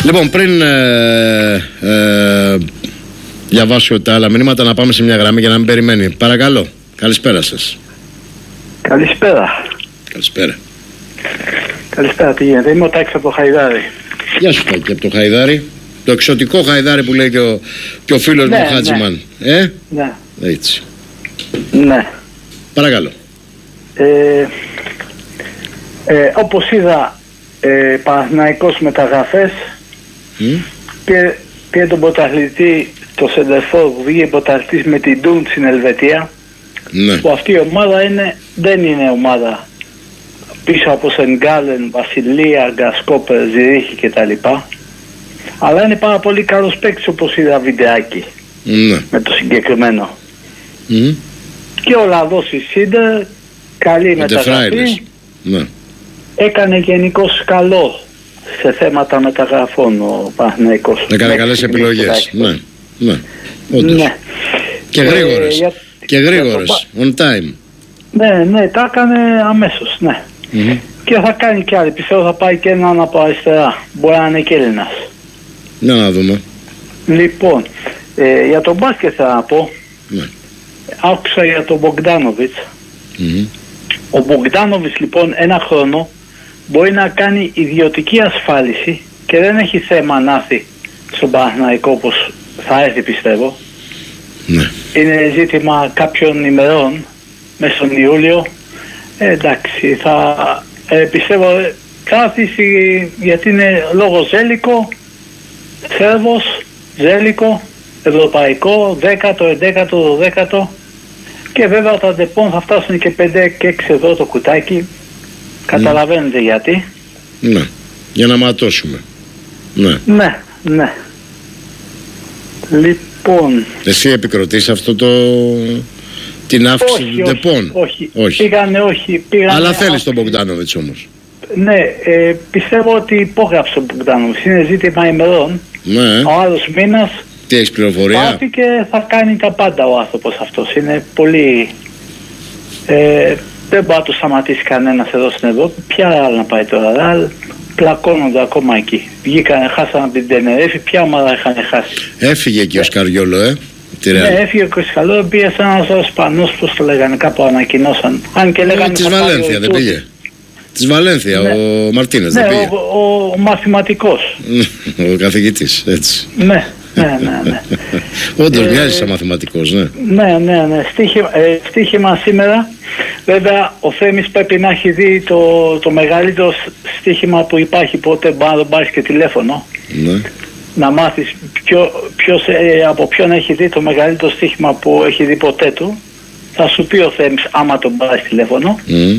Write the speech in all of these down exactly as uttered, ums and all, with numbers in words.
Λοιπόν, πριν ε, ε, διαβάσω τα άλλα μηνύματα, να πάμε σε μια γραμμή για να μην περιμένει. Παρακαλώ, καλησπέρα σας. Καλησπέρα. Καλησπέρα. Καλησπέρα, τι γίνεται? Είμαι ο Τάκης από το Χαϊδάρι. Γεια σου Τάκη από το Χαϊδάρι. Το εξωτικό Χαϊδάρι που λέει και ο, και ο φίλος ναι, μου Χάτζημαν. Ναι. Ε? Ναι. Έτσι. Ναι. Παρακαλώ. Ε, ε, όπως είδα ε, Παναθηναϊκός μεταγραφές mm. και πήρε τον πρωταθλητή, το Σεντερφόρ που βγήκε πρωταθλητής με την Ντούντ στην Ελβετία. Ναι. Που αυτή η ομάδα είναι, δεν είναι ομάδα πίσω από Σενγκάλεν, Βασιλεία, Γκασκόπερ, Ζηρίχη κτλ. Αλλά είναι πάρα πολύ καλός παίκτης, όπως είδα βιντεάκι ναι. με το συγκεκριμένο. Mm. Και ο Λαδός η Σίντερ, καλή μεταγραφή. Ναι. Έκανε γενικώς καλό σε θέματα μεταγραφών ο Παναθηναϊκός. Έκανε καλές επιλογές. Ναι. Ναι. Όντως. Ναι. Και γρήγορες. Ε, για... Και γρήγορες. Το... On time. Ναι, ναι, τα έκανε αμέσως. Ναι. Mm-hmm. Και θα κάνει κι άλλη. Πιστεύω θα πάει και έναν από αριστερά. Μπορεί να είναι και Έλληνας. Να να δούμε. Λοιπόν, ε, για τον μπάσκετ θα να πω. Ναι. Άκουσα για τον Μπογκδάνοβιτς. Mm-hmm. Ο Μπογκδάνοβιτς λοιπόν ένα χρόνο μπορεί να κάνει ιδιωτική ασφάλιση και δεν έχει θέμα να έρθει στον Παναθηναϊκό όπως θα έρθει πιστεύω. Ναι. Είναι ζήτημα κάποιων ημερών μέσα στον Ιούλιο. Ε, εντάξει, θα ε, πιστεύω θα έρθει γιατί είναι λόγω Ζέλικο, Σέρβος, Ζέλικο, Ευρωπαϊκό, δέκατο, εντέκατο, δωδέκατο και βέβαια τα ντεπών θα φτάσουν και πέντε και έξι ευρώ το κουτάκι. Καταλαβαίνετε ναι. γιατί. Ναι, για να ματώσουμε. Ναι, ναι, ναι. Λοιπόν. Εσύ επικροτείς αυτό το... την αύξηση όχι, των ντεπών? Όχι, όχι. Πήγανε, όχι. Πήγανε, αλλά θέλεις τον Μπογκδάνοβιτς όμως? Ναι, ε, πιστεύω ότι υπόγραψε ο Μπογκδάνοβιτς. Είναι ζήτημα ημερών. Ναι. Ο άλλος μήνας. Τι έχεις πληροφορία? Πάει και θα κάνει τα πάντα ο άνθρωπος αυτός. Είναι πολύ... Ε, δεν μπορεί να το σταματήσει κανένας εδώ στην Ευρώπη. Ποια άλλα να πάει τώρα? Πλακώνονται ακόμα εκεί. Βγήκανε, χάσανε από την Τενερίφη. Ποια ομάδα είχαν χάσει? Έφυγε και ο Σκαριόλο, ε. Ναι, έφυγε ο Σκαριόλο. Πήγε σε ένας Ισπανός, πώς το λέγανε, κάπου ανακοινώσαν. Αν και λέγανε. Της Βαλένθια δεν πήγε? Της Βαλένθια, ναι. Ο Μαρτίνες ναι, δεν πήγε? Ο, ο, ο μαθηματικός. Ο καθηγητής, έτσι. Ναι. Ναι, ναι, ναι. Όντως μοιάζει σαν μαθηματικός, ναι. Ναι, ναι, ναι. Στοίχημα, ε, στοίχημα σήμερα. Βέβαια ο Θέμης πρέπει να έχει δει το, το μεγαλύτερο στοίχημα που υπάρχει ποτέ. Μπορεί να τον πάρεις και τηλέφωνο. Ναι. Να μάθεις ποιο, ποιος, ε, από ποιον έχει δει το μεγαλύτερο στοίχημα που έχει δει ποτέ του. Θα σου πει ο Θέμης άμα τον πάρεις τηλέφωνο. Mm.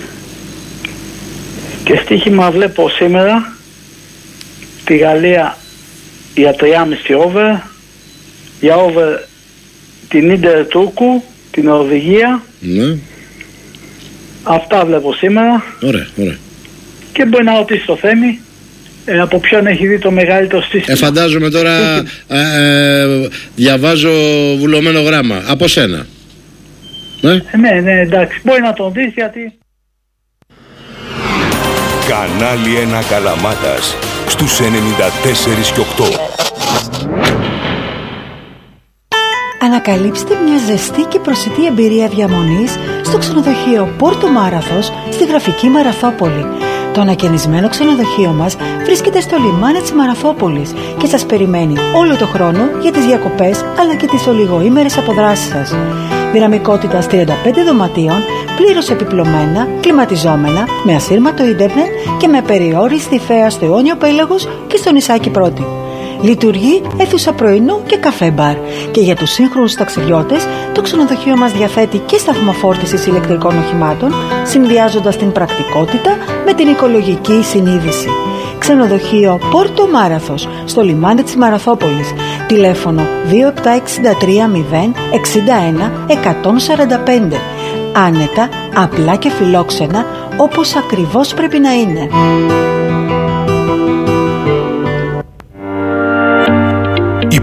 Και στοίχημα βλέπω σήμερα τη Γαλλία για τριάμισι over, για over την Ίντερ Τούρκου, την Νορβηγία. Ναι. Αυτά βλέπω σήμερα. Ωραία, ωραία. Και μπορεί να ρωτήσει το Θέμη ε, από ποιον έχει δει το μεγαλύτερο σύστημα. Ε, φαντάζομαι τώρα ε, ε, διαβάζω βουλωμένο γράμμα. Από σένα. Ναι, ε, ναι, ναι, εντάξει. Μπορεί να τον δεις γιατί... Κανάλι ένα Καλαμάτας στους ενενήντα τέσσερα και οκτώ. Ανακαλύψτε μια ζεστή και προσιτή εμπειρία διαμονής στο ξενοδοχείο Πόρτο Μάραθος στη γραφική Μαραθόπολη. Το ανακαινισμένο ξενοδοχείο μας βρίσκεται στο λιμάνι της Μαραθόπολης και σας περιμένει όλο το χρόνο για τις διακοπές αλλά και τις ολιγοήμερες αποδράσεις σας. Δυναμικότητας τριάντα πέντε δωματίων, πλήρως επιπλωμένα, κλιματιζόμενα, με ασύρματο ίντερνετ και με περιόριστη θέα στο αιώνιο πέλαγος και στο νησάκι Πρώτη. Λειτουργεί αίθουσα πρωινού και καφέ μπαρ. Και για τους σύγχρονους ταξιδιώτες, το ξενοδοχείο μας διαθέτει και σταθμό φόρτισης ηλεκτρικών οχημάτων, συνδυάζοντας την πρακτικότητα με την οικολογική συνείδηση. Ξενοδοχείο Πόρτο Μάραθος, στο λιμάνι της Μαραθόπολης. Τηλέφωνο δύο επτά έξι τρία μηδέν εξήντα ένα εκατόν σαράντα πέντε. Άνετα, απλά και φιλόξενα, όπως ακριβώς πρέπει να είναι.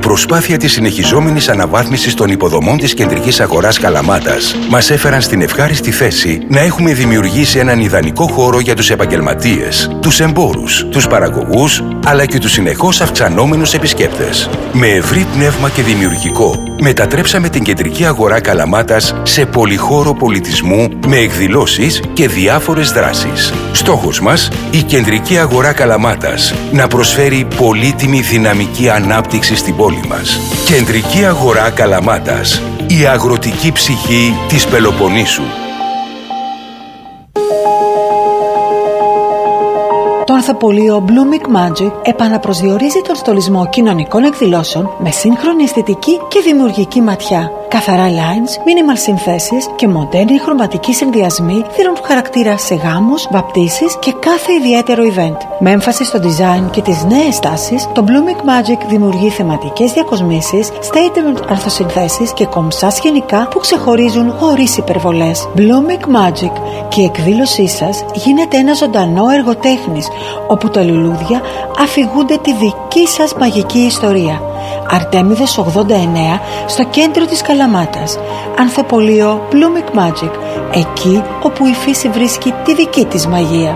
προσπάθεια της συνεχιζόμενης αναβάθμισης των υποδομών της κεντρικής αγοράς Καλαμάτας μας έφεραν στην ευχάριστη θέση να έχουμε δημιουργήσει έναν ιδανικό χώρο για τους επαγγελματίες, τους εμπόρους, τους παραγωγούς, αλλά και τους συνεχώς αυξανόμενους επισκέπτες. Με ευρύ πνεύμα και δημιουργικό, μετατρέψαμε την κεντρική αγορά Καλαμάτας σε πολυχώρο πολιτισμού με εκδηλώσεις και διάφορες δράσεις. Στόχος μας, η κεντρική αγορά Καλαμάτας να προσφέρει πολύτιμη δυναμική ανάπτυξη στην πόλη μας. Κεντρική αγορά Καλαμάτας, η αγροτική ψυχή της Πελοποννήσου. Το ανθοπολείο Blooming Magic επαναπροσδιορίζει τον στολισμό κοινωνικών εκδηλώσεων με σύγχρονη αισθητική και δημιουργική ματιά. Καθαρά lines, minimal συνθέσεις και μοντέρνοι χρωματικοί συνδυασμοί δίνουν χαρακτήρα σε γάμους, βαπτίσεις και κάθε ιδιαίτερο event. Με έμφαση στο design και τις νέες τάσεις, το Blooming Magic δημιουργεί θεματικές διακοσμήσεις, statement αρθοσυνθέσεις και κομψά σκηνικά που ξεχωρίζουν χωρίς υπερβολές. Blooming Magic, και η εκδήλωσή σας γίνεται ένα ζωντανό έργο τέχνης, όπου τα λουλούδια αφηγούνται τη δική σας μαγική ιστορία. Αρτέμιδες ογδόντα εννέα, στο κέντρο της Καλαμάτας. Ανθοπολείο Blooming Magic, εκεί όπου η φύση βρίσκει τη δική της μαγεία.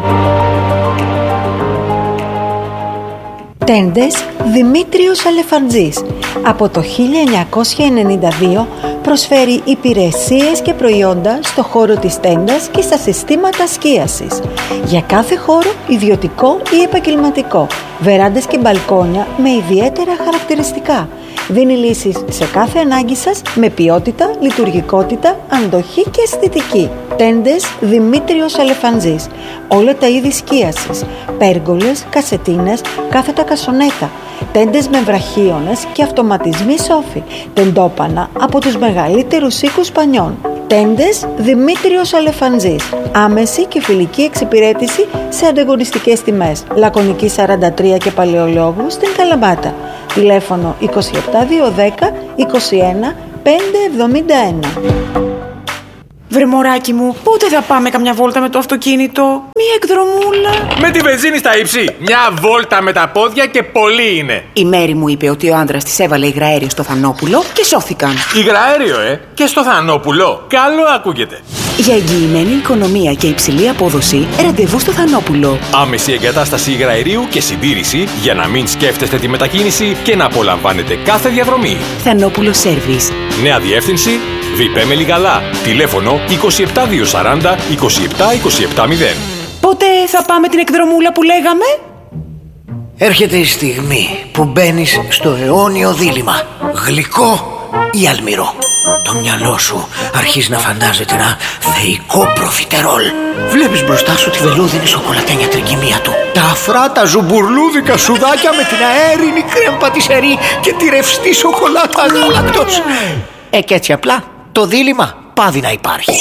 Τέντες Δημήτριος Αλεφαντζής. Από το χίλια εννιακόσια ενενήντα δύο προσφέρει υπηρεσίες και προϊόντα στο χώρο της τέντας και στα συστήματα σκίασης. Για κάθε χώρο, ιδιωτικό ή επαγγελματικό, βεράντες και μπαλκόνια με ιδιαίτερα χαρακτηριστικά. Δίνει λύσεις σε κάθε ανάγκη σας με ποιότητα, λειτουργικότητα, αντοχή και αισθητική. Τέντες Δημήτριος Αλεφαντζής. Όλα τα είδη σκίασης, πέργολες, κασετίνες, κάθετα κασονέτα, τέντες με βραχίονες και αυτοματισμοί σόφι, τεντόπανα από τους μεγαλύτερους οίκους πανιών. Τέντες Δημήτριος Αλεφαντζής. Άμεση και φιλική εξυπηρέτηση σε ανταγωνιστικές τιμές. Λακωνική σαράντα τρία και Παλαιολόγου στην Καλαμάτα. Τηλέφωνο είκοσι επτά διακόσια δέκα είκοσι ένα πεντακόσια εβδομήντα ένα. Βρε μωράκι μου, πότε θα πάμε καμιά βόλτα με το αυτοκίνητο? Μία εκδρομούλα. Με τη βενζίνη στα ύψη. Μια βόλτα με τα πόδια και πολύ είναι. Η Μέρη μου είπε ότι ο άντρας της έβαλε υγραέριο στο Θανόπουλο και σώθηκαν. Υγραέριο, ε! Και στο Θανόπουλο. Καλό ακούγεται. Για εγγυημένη οικονομία και υψηλή απόδοση, ραντεβού στο Θανόπουλο. Άμεση εγκατάσταση υγραερίου και συντήρηση για να μην σκέφτεστε τη μετακίνηση και να απολαμβάνετε κάθε διαδρομή. Θανόπουλο Service. Νέα διεύθυνση Βιπέ Μελιγαλά. Τηλέφωνο είκοσι επτά διακόσια σαράντα είκοσι επτά είκοσι επτά μηδέν. Πότε θα πάμε την εκδρομούλα που λέγαμε? Έρχεται η στιγμή που μπαίνεις στο αιώνιο δίλημμα. Γλυκό ή αλμυρό. Το μυαλό σου αρχίζει να φαντάζεται ένα θεϊκό προφιτερόλ. Βλέπεις μπροστά σου τη βελούδινη σοκολατένια τρικυμία του, τα αφράτα ζουμπουρλούδικα σουδάκια με την αέρινη κρέμ πατισερή και τη ρευστή σοκολάτα γάλακτος. Ε, και έτσι απλά το δίλημμα πάβει να υπάρχει.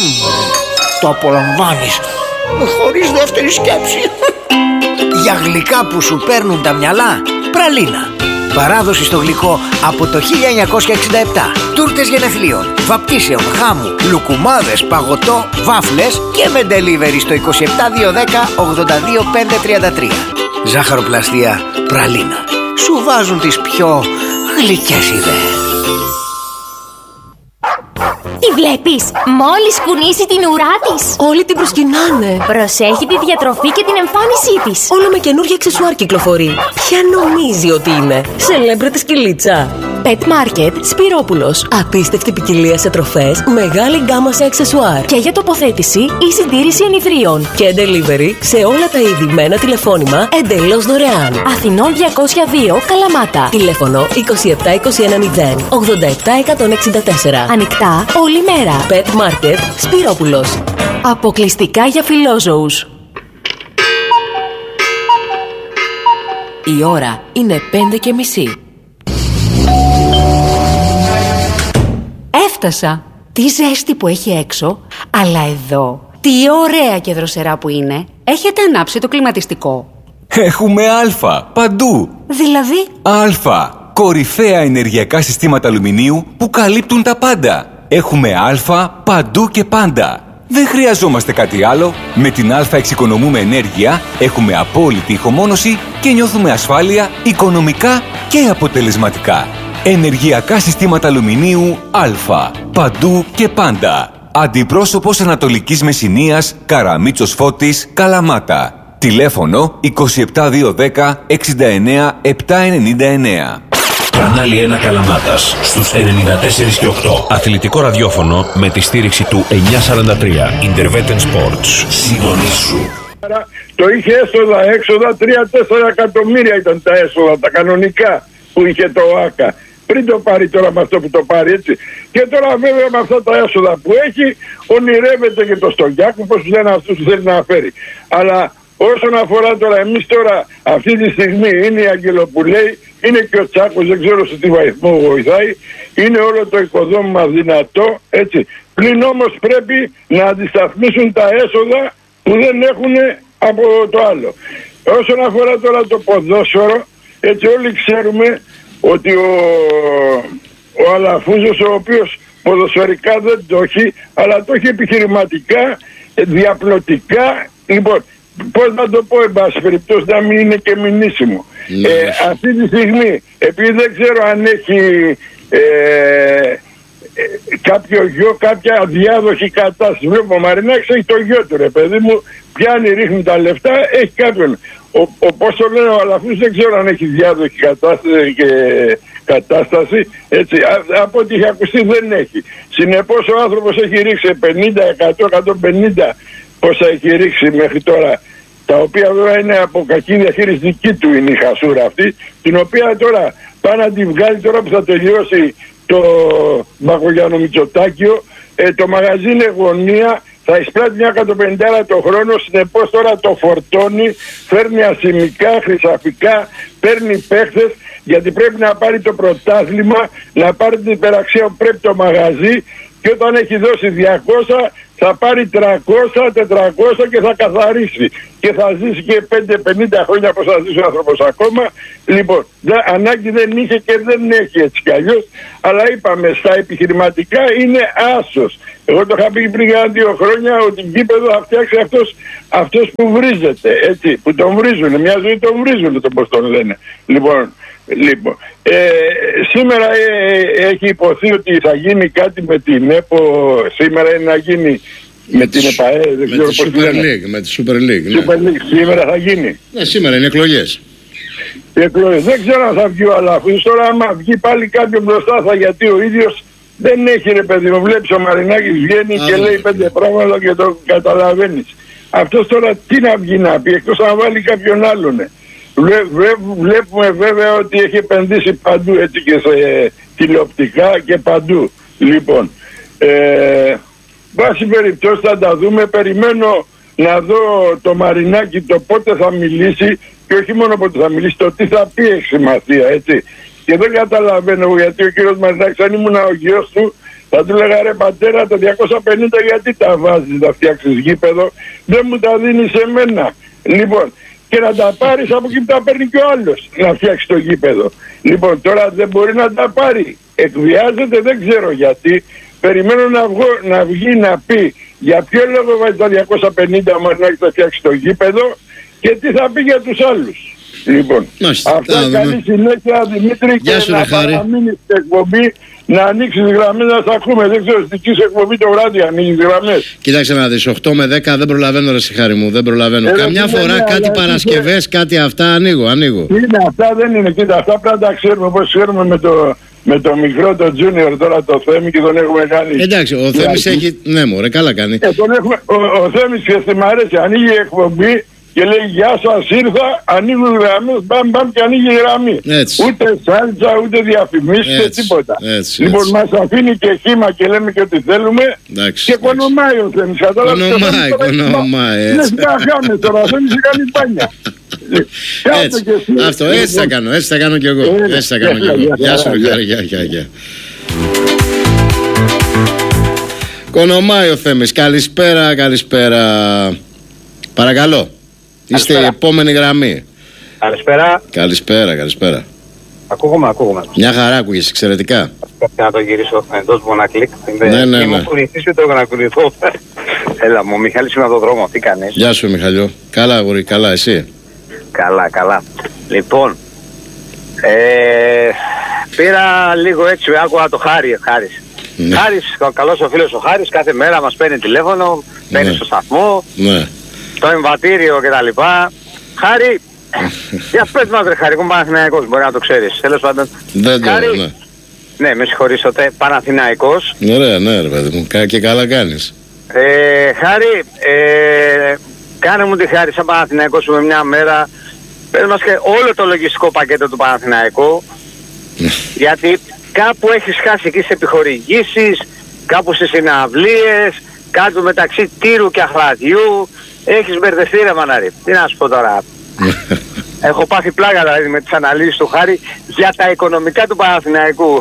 Το απολαμβάνεις χωρίς δεύτερη σκέψη. Για γλυκά που σου παίρνουν τα μυαλά, πραλίνα. Παράδοση στο γλυκό από το χίλια εννιακόσια εξήντα επτά. Τούρτες γενεθλίων, βαπτίσεων, χάμου, λουκουμάδες, παγωτό, βάφλες και με delivery στο είκοσι επτά διακόσια δέκα ογδόντα δύο πεντακόσια τριάντα τρία. Ζάχαροπλαστεία πραλίνα. Σου βάζουν τις πιο γλυκές ιδέες. Τη βλέπεις? Μόλις κουνήσει την ουρά της, όλοι την προσκυνάνε. Προσέχει τη διατροφή και την εμφάνισή της. Όλο με καινούργια αξεσουάρ κυκλοφορεί. Ποια νομίζει ότι είναι? Σελέμπριτη σκυλίτσα. Pet Market Σπυρόπουλος. Απίστευτη ποικιλία σε τροφές, μεγάλη γκάμα σε αξεσουάρ. Και για τοποθέτηση ή συντήρηση ενηθρίων. Και delivery σε όλα τα είδη με ένα τηλεφώνημα εντελώς δωρεάν. Αθηνών διακόσια δύο Καλαμάτα. Τηλέφωνο είκοσι επτά είκοσι ένα μηδέν ογδόντα επτά εκατόν εξήντα τέσσερα. Ανοιχτά όλη μέρα. Pet Market Σπυρόπουλος. Αποκλειστικά για φιλόζωους. Η ώρα είναι πέντε και μισή. Έφτασα. Τι ζέστη που έχει έξω, αλλά εδώ τι ωραία και δροσερά που είναι. Έχετε ανάψει το κλιματιστικό? Έχουμε Α παντού. Δηλαδή? Α. Κορυφαία ενεργειακά συστήματα αλουμινίου που καλύπτουν τα πάντα. Έχουμε Α παντού και πάντα. Δεν χρειαζόμαστε κάτι άλλο. Με την Α εξοικονομούμε ενέργεια, έχουμε απόλυτη ηχομόνωση και νιώθουμε ασφάλεια οικονομικά και αποτελεσματικά. Ενεργειακά συστήματα αλουμινίου Α. Παντού και πάντα. Αντιπρόσωπος Ανατολικής Μεσσηνίας, Καραμίτσος Φώτης, Καλαμάτα. Τηλέφωνο είκοσι επτά διακόσια δέκα εξήντα εννέα επτακόσια ενενήντα εννέα. Κανάλι ένα Καλαμάτας στους ενενήντα τέσσερα και οκτώ. Αθλητικό ραδιόφωνο με τη στήριξη του εννιακόσια σαράντα τρία. Intervetten Sports. Συντονίσου. Το είχε έσοδα, έξοδα, τρία τέσσερα εκατομμύρια ήταν τα έσοδα, τα κανονικά που είχε το ΆΚΑ. Πριν το πάρει τώρα με αυτό που το πάρει, έτσι. Και τώρα βέβαια με αυτά τα έσοδα που έχει, ονειρεύεται και το Στογιάκου, πως δεν αυτούς θέλει να φέρει. Αλλά όσον αφορά τώρα, εμείς τώρα αυτή τη στιγμή είναι η Αγγελοπουλέη, είναι και ο Τσάκος, δεν ξέρω σε τι βαθμό βοηθάει, είναι όλο το οικοδόμημα δυνατό, έτσι. Πλην όμως πρέπει να αντισταθμίσουν τα έσοδα που δεν έχουν από το άλλο. Όσον αφορά τώρα το ποδόσφαιρο, έτσι όλοι ξέρουμε ότι ο, ο Αλαφούζος, ο οποίος ποδοσφαιρικά δεν το έχει, αλλά το έχει επιχειρηματικά, διαπλωτικά, λοιπόν, πώς να το πω, εν πάση περιπτώσει, να μην είναι και μηνύσιμο. Ναι. Ε, αυτή τη στιγμή, επειδή δεν ξέρω αν έχει ε, ε, κάποιο γιο, κάποια διάδοχη κατάσταση. Βλέπω ο Μαρινάκης έχει το γιο του, ρε παιδί μου, πιάνει, ρίχνει τα λεφτά, έχει κάποιον. Ο, ο, πώς το λένε ο Αλαφούς, δεν ξέρω αν έχει διάδοχη κατάσταση, και, κατάσταση έτσι, α, από ό,τι έχει ακουστεί δεν έχει. Συνεπώς ο άνθρωπος έχει ρίξει πενήντα, εκατό, εκατόν πενήντα πόσα έχει ρίξει μέχρι τώρα, τα οποία βέβαια είναι από κακή διαχείριση δική του είναι η χασούρα αυτή, την οποία τώρα πάει να τη βγάλει τώρα που θα τελειώσει το Μπακογιάννο Μητσοτάκιο, ε, το μαγαζί είναι γωνία, θα εισπράττει μια εκατόν πενήντα το χρόνο, συνεπώς τώρα το φορτώνει, φέρνει ασημικά, χρυσαφικά, παίρνει παίχτες, γιατί πρέπει να πάρει το πρωτάθλημα, να πάρει την υπεραξία που πρέπει το μαγαζί, και όταν έχει δώσει διακόσια θα πάρει τριακόσια, τετρακόσια και θα καθαρίσει. Και θα ζήσει και πέντε πενήντα χρόνια πως θα ζήσει ο άνθρωπος ακόμα. Λοιπόν, δε, ανάγκη δεν είχε και δεν έχει έτσι κι αλλιώς. Αλλά είπαμε, στα επιχειρηματικά είναι άσος. Εγώ το είχα πει πριν για δύο χρόνια ότι γήπεδο θα φτιάξει αυτός, αυτός που βρίζεται, έτσι, που τον βρίζουν. Μια ζωή τον βρίζουν, το πώς τον λένε. Λοιπόν, Λοιπόν, ε, σήμερα ε, έχει υποθεί ότι θα γίνει κάτι με την ΕΠΟ, σήμερα είναι να γίνει με, με την ΕΠΑΕ, δεν ξέρω πώς Super League, με τη Super League, ναι. Super League, σήμερα θα γίνει. Ναι, σήμερα είναι εκλογές. εκλογές. Δεν ξέρω αν θα βγει ο Αλαφούς, τώρα άμα βγει πάλι κάποιον μπροστά θα, γιατί ο ίδιος δεν έχει, ρε παιδί μου, βλέπεις ο Μαρινάκης βγαίνει Α, και λέει πέντε πράγματα και το καταλαβαίνεις. Αυτός τώρα τι να βγει να πει, εκτός να βάλει κάποιον άλλον. Βλέ, βλέ, βλέπουμε βέβαια ότι έχει επενδύσει παντού, έτσι, και σε τηλεοπτικά και παντού. Λοιπόν, ε, βάση περιπτώσει θα τα δούμε. Περιμένω να δω το Μαρινάκι το πότε θα μιλήσει, και όχι μόνο πότε θα μιλήσει, το τι θα πει έχει σημασία, έτσι. Και δεν καταλαβαίνω, γιατί ο κύριος Μαρινάκης, αν ήμουν ο γιος του, θα του λέγα, ρε πατέρα, τα διακόσια πενήντα γιατί τα βάζεις να φτιάξεις γήπεδο, δεν μου τα δίνεις σε μένα. Λοιπόν, και να τα πάρεις από εκεί που τα παίρνει και ο άλλος να φτιάξει το γήπεδο. Λοιπόν, τώρα δεν μπορεί να τα πάρει. Εκβιάζεται, δεν ξέρω γιατί. Περιμένω να, βγω, να βγει να πει για ποιο λόγο βάζει τα διακόσια πενήντα μας να έχει να φτιάξει το γήπεδο και τι θα πει για τους άλλους. Λοιπόν, αυτό καλή συνέχεια, Δημήτρη, Γεια και σου, να παραμείνει στην εκπομπή, να ανοίξει τις γραμμές, να τα ακούμε. Δεν ξέρω, στη δική εκπομπή το βράδυ ανοίγει τις γραμμές. Κοίταξε να δεις, οκτώ με δέκα δεν προλαβαίνω, ρε Σιχάρη μου, δεν προλαβαίνω. Ε, Καμιά φορά είναι, κάτι Παρασκευές, κάτι αυτά ανοίγω, ανοίγω. Είναι, αυτά δεν είναι, κοίτα, αυτά πρέπει να τα ξέρουμε, όπως ξέρουμε με το, με το μικρό, το Junior τώρα το Θέμη, και τον έχουμε κάνει. Εντάξει, ο Θέμης έχει, ναι μωρέ, καλά κάνει. Ε, τον έχουμε, ο, ο Θέμης, και μ' αρέσει, ανοίγει η εκπομπή και λέει γεια σας, ήρθα, ανοίγουν γραμμές, μπαμ μπαμ και ανοίγει η γραμμή. Έτσι. Ούτε σάλτσα, ούτε διαφημίσεις και τίποτα. Έτσι, λοιπόν, έτσι. μας αφήνει και χύμα και λέμε και ό,τι θέλουμε. Εντάξει, και κονομάει ο Θέμης. Κονομάει, κονομάει. Είναι σπαγάμε τώρα, ο Θέμης κάνει πάνια. Έτσι, αυτό, έτσι θα κάνω, έτσι θα κάνω κι εγώ. Έτσι θα κάνω κι εγώ. Γεια σου, Μιχάλη, γεια, γεια, γεια. Κονομάει ο Θέμης, καλησπέρα, καλησπέρα. Παρακαλώ. Είστε η επόμενη γραμμή. Καλησπέρα. Καλησπέρα, καλησπέρα. Ακούγομαι, ακούγομαι. Μια χαρά ακούγεσαι, εξαιρετικά. Πρέπει να το γυρίσω εντός μου ένα κλικ. Ναι, ναι, ναι. Είμαι κουνηθής και το έχω να κουνηθώ. Έλα μου, Μιχάλης είμαι από τον δρόμο, τι κάνεις? Γεια σου, Μιχαλιό. Καλά, αγόρι, καλά, εσύ? Καλά, καλά. Λοιπόν, ε, Πήρα λίγο έτσι, άκουγα το Χάρη, Χάρης. Ναι. Χάρης, ο καλός ο φίλος ο Χάρης, κάθε μέρα μας παίρνει τηλέφωνο, παίρνει ναι. στο σταθμό, ναι. το εμβατήριο κτλ. Χάρη, για πες μας ρε Χάρη, που Παναθηναϊκός, μπορεί να το ξέρεις. Τέλος πάντων. Δεν το, Χάρη, ναι. ναι, με συγχωρείς, ότι Παναθηναϊκός. Ωραία, ναι ρε παιδί μου, και καλά κάνεις. Ε, Χάρη, ε, κάνε μου τη χάρη σαν Παναθηναϊκός σου με μια μέρα, πες μας και όλο το λογιστικό πακέτο του Παναθηναϊκού, γιατί κάπου έχεις χάσει εκεί στις επιχορηγήσεις, κάπου στις συναυλίες, κάτω μεταξύ Τύρου και Αχλαδιού, έχεις μπερδευτεί ρε μανάρι. Τι να σου πω τώρα. Έχω πάθει πλάκα δηλαδή με τις αναλύσεις του Χάρη για τα οικονομικά του Παναθηναϊκού.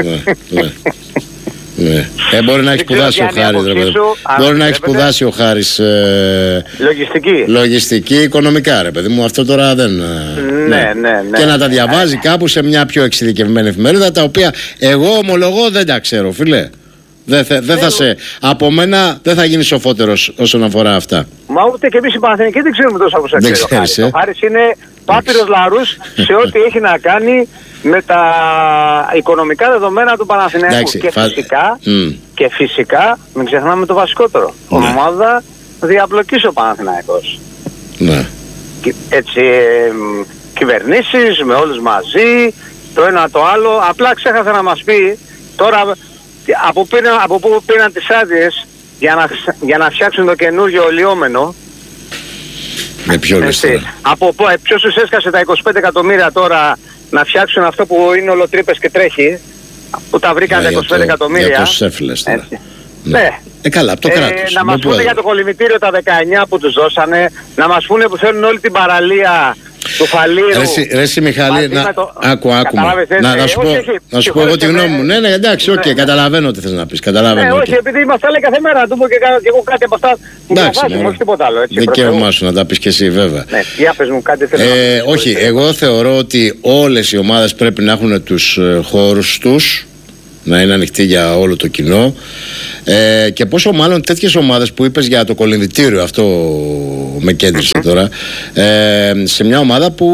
Ναι. Ε, μπορεί να έχει σπουδάσει ο Χάρης, ρε παιδί. Μπορεί να έχει σπουδάσει ο Χάρης ε, λογιστική. λογιστική, οικονομικά, ρε παιδί μου. Αυτό τώρα δεν. Ναι, ναι, ναι. ναι. Και να τα διαβάζει ναι. κάπου σε μια πιο εξειδικευμένη εφημερίδα, τα οποία εγώ ομολογώ δεν τα ξέρω, φίλε. Δεν θα, δε θα σε. Από μένα δεν θα γίνει σοφότερος όσον αφορά αυτά. Μα ούτε και εμείς οι Παναθηναϊκοί δεν ξέρουμε τόσο από σας. Ο Χάρης ε. είναι πάπυρος λαρούς σε ό,τι έχει να κάνει με τα οικονομικά δεδομένα του Παναθηναϊκού. Εντάξει, και, φα... φυσικά, mm. και φυσικά, μην ξεχνάμε το βασικότερο. Ναι. Ομάδα διαπλοκής ο Παναθηναϊκός. Ναι. Έτσι, ε, κυβερνήσεις με όλους μαζί, το ένα το άλλο. Απλά ξέχασα να μας πει τώρα από, πήρα, από πού πήραν τις άδειες για να, για να φτιάξουν το καινούργιο λιόμενο. Με ποιο λες από ποιος τους έσκασε τα είκοσι πέντε εκατομμύρια τώρα να φτιάξουν αυτό που είναι ολοτρύπες και τρέχει, που τα βρήκαν ναι, τα είκοσι πέντε εκατομμύρια. Για τους έφυλες τώρα. Ναι. ναι. Ε, καλά, από το ε, κράτος. Να μας πούνε για το κολυμβητήριο τα δεκαεννιά που τους δώσανε, να μας πούνε που θέλουν όλη την παραλία του Φαλήρου. Ρε εσύ Μιχάλη, να... το... άκου, άκου να, να σου πω, όχι, να σου πω εγώ τη γνώμη μου. Ναι, ναι, εντάξει, οκ, okay, ναι. καταλαβαίνω τι θες να πεις. Καταλαβαίνω, ναι, όχι, okay. επειδή μας τα λέει κάθε μέρα, να του πω και, και εγώ κάτι από αυτά που διαβάζουμε, όχι τίποτα άλλο. Δικαίωμά σου να τα πεις και εσύ, βέβαια. Ναι, για πες μου κάτι θέλω ε, να όχι, εγώ θεωρώ ότι όλες οι ομάδες πρέπει να έχουν τους χώρους τους, να είναι ανοιχτοί για όλο το κοινό. Ε, και πόσο μάλλον τέτοιες ομάδες που είπες για το κολυμβητήριο, αυτό με κέντρισε mm-hmm. τώρα, ε, σε μια ομάδα που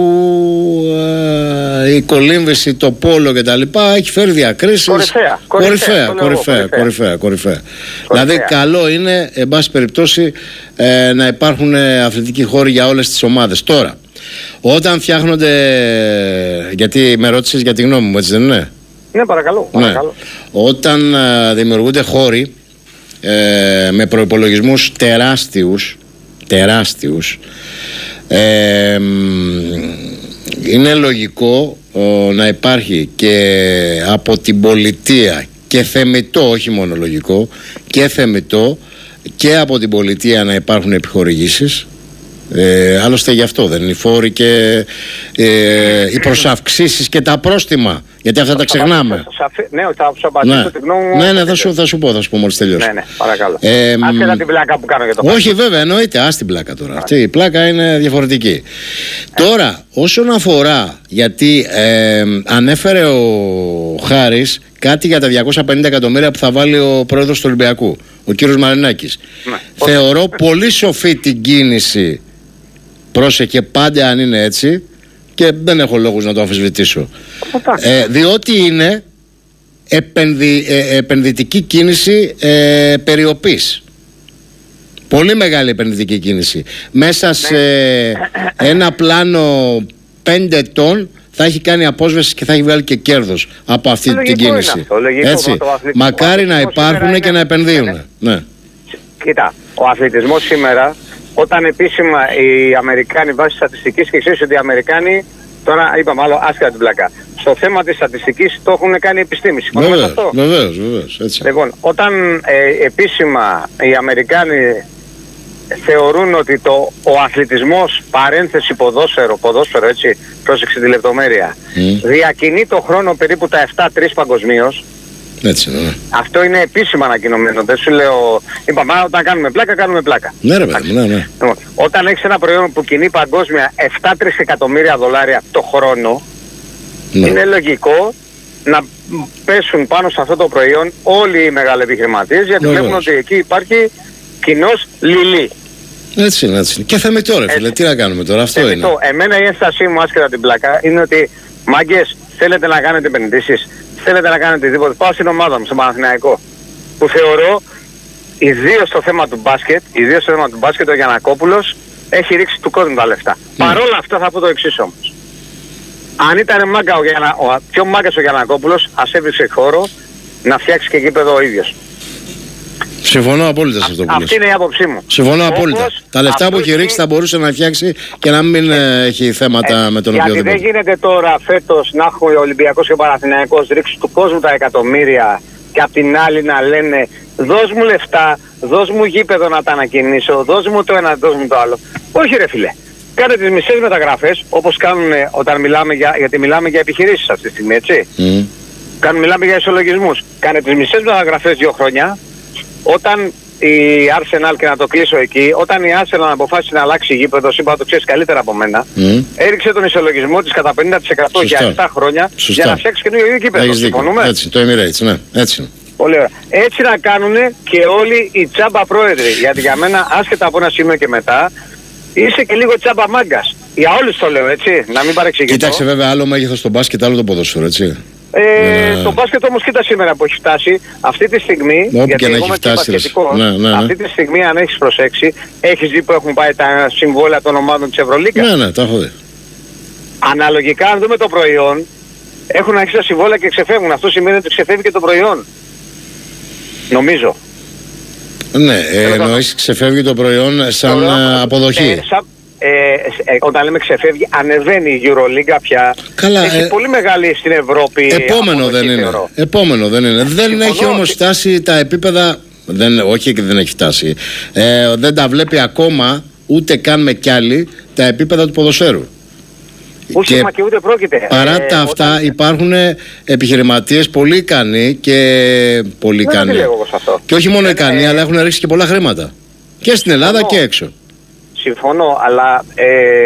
ε, η κολύμβηση, το πόλο και τα λοιπά έχει φέρει διακρίσεις. Κορυφαία, κορυφαία, κορυφαία, κορυφαία, κορυφαία, κορυφαία. Δηλαδή καλό είναι, εν πάση περιπτώσει, ε, να υπάρχουν αθλητικοί χώροι για όλες τις ομάδες. Τώρα, όταν φτιάχνονται, γιατί με ρώτησες για τη γνώμη μου, έτσι δεν είναι? Ναι, παρακαλώ, παρακαλώ. Ναι. Όταν α, δημιουργούνται χώροι ε, με προϋπολογισμούς τεράστιους, τεράστιους ε, είναι λογικό ο, να υπάρχει και από την πολιτεία και θεμιτό, όχι μόνο λογικό, και θεμιτό και από την πολιτεία να υπάρχουν επιχορηγήσεις. Ε, άλλωστε γι' αυτό δεν είναι οι φόροι και ε, οι προσαυξήσεις και τα πρόστιμα, γιατί αυτά τα ξεχνάμε. Ναι, θα σου απαντήσω την γνώμη μου. Ναι, ναι, θα σου, θα σου πω, θα σου πω μόλις τελειώσω. Ναι, ναι, παρακαλώ. Ε, Άσχετα την πλάκα που κάνω για το όχι βέβαια, εννοείται, ας την πλάκα τώρα. Αυτή η πλάκα είναι διαφορετική. Ε. Τώρα, όσον αφορά, γιατί ε, ανέφερε ο Χάρης κάτι για τα διακόσια πενήντα εκατομμύρια που θα βάλει ο πρόεδρος του Ολυμπιακού, ο κύριος Μαρινάκης. Ναι. Θεωρώ πολύ σοφή την κίνηση. Πρόσεχε πάντα αν είναι έτσι, και δεν έχω λόγους να το αμφισβητήσω. Ε, διότι είναι επενδυ, ε, επενδυτική κίνηση ε, περιοπής. Πολύ μεγάλη επενδυτική κίνηση. Μέσα σε ένα πλάνο πέντε ετών θα έχει κάνει απόσβεση και θα έχει βγάλει και κέρδος από αυτή την κίνηση. Έτσι. Μακάρι να υπάρχουν και να επενδύουν. Ναι. Κοίτα, ο αθλητισμός σήμερα, όταν επίσημα οι Αμερικάνοι βάσει στατιστικής, και ξέρεις ότι οι Αμερικάνοι, τώρα είπαμε άλλο άσχετα την πλάκα, στο θέμα της στατιστικής το έχουν κάνει επιστήμη. Συμφωνούμε με αυτό? Βεβαίως, βεβαίως, έτσι. Λοιπόν, όταν ε, επίσημα οι Αμερικάνοι θεωρούν ότι το, ο αθλητισμός, παρένθεση ποδόσφαιρο, ποδόσφαιρο έτσι, πρόσεξε τη λεπτομέρεια, mm. διακινεί το χρόνο περίπου τα επτά τρία παγκοσμίως. Έτσι, ναι. Αυτό είναι επίσημα ανακοινωμένο. Δεν σου λέω. Είπαμε, όταν κάνουμε πλάκα, κάνουμε πλάκα. Ναι, ρε παιδί, ναι, ναι. Όταν έχεις ένα προϊόν που κινεί παγκόσμια επτά τρία εκατομμύρια δολάρια το χρόνο, ναι, είναι λογικό να πέσουν πάνω σε αυτό το προϊόν όλοι οι μεγάλοι επιχειρηματίες, γιατί ναι, βλέπουν ότι εκεί υπάρχει κοινός λιλί. Έτσι είναι, έτσι είναι. Και θεμιτό, ρε φίλε, τι να κάνουμε τώρα, αυτό θεμιτό. Είναι. Εμένα η ένστασή μου, άσχετα την πλάκα, είναι ότι μάγκες, θέλετε να κάνετε επενδύσεις, θέλετε να κάνετε οτιδήποτε, πάω στην ομάδα μου, στον Παναθηναϊκό. Που θεωρώ, ιδίως στο θέμα του μπάσκετ, ιδίως στο θέμα του μπάσκετ, ο Γιαννακόπουλος έχει ρίξει του κόσμου τα λεφτά. Mm. Παρ' όλα αυτά θα πω το εξής όμως. Αν ήταν μάγκα ο, Γιαννα, ο πιο μάγκας ο Γιαννακόπουλος, ας έβρισε χώρο να φτιάξει και γήπεδο ο ίδιος. Συμφωνώ απόλυτα σε αυτό που λες. Αυτή είναι η άποψή μου. Συμφωνώ απόλυτα. Τα λεφτά που έχει ρίξει θα μπορούσε να φτιάξει και να μην ε, έχει θέματα ε, με τον οποιοδήποτε. Γιατί δεν γίνεται τώρα φέτος να έχουμε ο Ολυμπιακός και ο Παναθηναϊκός ρίξει του κόσμου τα εκατομμύρια και απ' την άλλη να λένε δώσ' μου λεφτά, δώσ' μου γήπεδο να τα ανακοινήσω, δώσ' μου το ένα, δώσ' μου το άλλο. Όχι ρε φίλε. Κάνε τις μισές μεταγραφές όπως κάνουν όταν μιλάμε για, γιατί μιλάμε για επιχειρήσεις αυτή τη στιγμή, έτσι. Mm. Κάνουν, μιλάμε για ισολογισμούς. Κάνε τις μισές μεταγραφές δύο χρόνια. Όταν η Arsenal, και να το κλείσω εκεί, όταν η Arsenal αποφάσισε να αλλάξει γήπεδο, είπα το ξέρεις καλύτερα από μένα, mm. έριξε τον ισολογισμό της κατά πενήντα τοις εκατό για επτά χρόνια. Σωστά. Για να φτιάξει καινούργιο γήπεδο. Συμφωνούμε. Έτσι, το Emirates, ναι, έτσι. Πολύ ωραία. Έτσι να κάνουν και όλοι οι τσάμπα πρόεδροι. Γιατί για μένα, άσχετα από ένα σημείο και μετά, είσαι και λίγο τσάμπα μάγκας. Για όλους το λέω, έτσι, να μην παρεξηγηθώ. Κοίταξε βέβαια άλλο μέγεθος στο μπάσκετ, άλλο το ποδόσφαιρο, έτσι. Ε, yeah. Το μπάσκετ όμως κοίτα σήμερα που έχει φτάσει αυτή τη στιγμή, όπου γιατί και να έχει φτάσει, ναι, ναι, ναι. αυτή τη στιγμή αν έχεις προσέξει, έχεις δει που έχουν πάει τα συμβόλαια των ομάδων της Ευρωλίγκας. Ναι, ναι, τα έχω δει. Αναλογικά αν δούμε το προϊόν, έχουν αρχίσει τα συμβόλαια και ξεφεύγουν. Αυτό σημαίνει ότι ξεφεύγει και το προϊόν. Νομίζω. Ναι, ε, εννοείς ξεφεύγει το προϊόν σαν το αποδοχή. Ε, σαν... Ε, ε, όταν λέμε ξεφεύγει, ανεβαίνει η EuroLeague πια. Καλά, έχει ε, πολύ μεγάλη στην Ευρώπη. Επόμενο δεν είναι. Θεωρώ. Επόμενο δεν είναι. Δεν Συμφωνώ έχει όμως ότι... φτάσει τα επίπεδα. Δεν, όχι και δεν έχει φτάσει. Ε, δεν τα βλέπει ακόμα ούτε καν με κι άλλοι τα επίπεδα του ποδοσφαίρου. Όχι, και, μα και ούτε πρόκειται. Παρά ε, τα αυτά όταν... υπάρχουν επιχειρηματίες πολύ ικανοί και πολύ ικανοί. Και όχι μόνο ικανοί, ε, αλλά έχουν ρίξει και πολλά χρήματα. Και στην Ελλάδα Συμφωνώ. Και έξω. Συμφωνώ, αλλά ε,